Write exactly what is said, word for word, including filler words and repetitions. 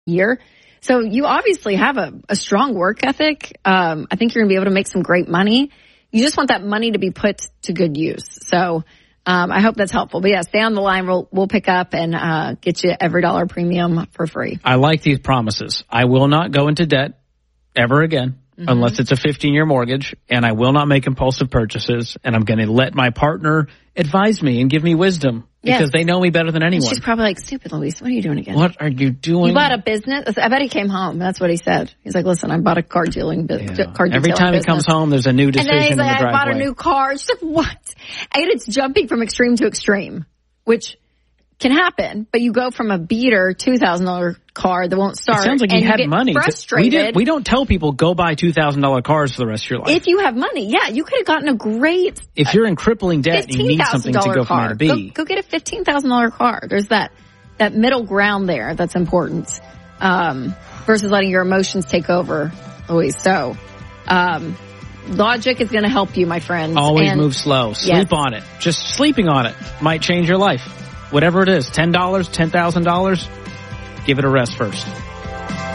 year. So you obviously have a, a strong work ethic. Um, I think you're going to be able to make some great money. You just want that money to be put to good use. So um, I hope that's helpful. But yeah, stay on the line. We'll, we'll pick up and uh, get you every dollar premium for free. I like these promises. I will not go into debt ever again. Mm-hmm. Unless it's a fifteen-year mortgage, and I will not make impulsive purchases, and I'm going to let my partner advise me and give me wisdom because yes. they know me better than anyone. And she's probably like, stupid, Luis, what are you doing again? What are you doing? You bought a business? I bet he came home. That's what he said. He's like, listen, I bought a car dealing business. Yeah. Every time business. he comes home, there's a new decision and then he's like, in the driveway. I bought a new car. She's like, what? And it's jumping from extreme to extreme, which can happen, but you go from a beater two thousand dollars car that won't start. It sounds like and you had money. Frustrated. We, did, we don't tell people go buy two thousand dollars cars for the rest of your life. If you have money, yeah, you could have gotten a great. If you're in crippling debt and you need something to go from A to B, go, go get a fifteen thousand dollars car. There's that that middle ground there that's important um, versus letting your emotions take over. Always so. Um, logic is going to help you, my friends. Always and, move slow. Sleep yes. on it. Just sleeping on it might change your life. Whatever it is, ten dollars, ten thousand dollars, give it a rest first.